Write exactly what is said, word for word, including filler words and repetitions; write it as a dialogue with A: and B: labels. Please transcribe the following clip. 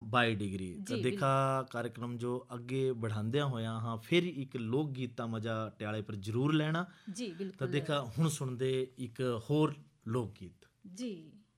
A: ਬਾਈ degree. ਤਾਂ
B: ਜੀ
A: ਦੇਖਾ
B: ਬਿਲਕੁਲ
A: कार्यक्रम ਜੋ ਅੱਗੇ बढ़ाਉਂਦਿਆਂ ਹੋਇਆਂ ਹਾਂ ਫਿਰ ਇੱਕ ਲੋਕ ਗੀਤ ਦਾ ਮਜ਼ਾ ਟਿਆਲੇ ਪਰ ਜ਼ਰੂਰ ਲੈਣਾ।
B: ਜੀ
A: ਤਾਂ
B: ਬਿਲਕੁਲ
A: ਦੇਖਾ ਹੁਣ ਸੁਣਦੇ ਇੱਕ ਹੋਰ ਲੋਕ ਗੀਤ।
B: ਜੀ।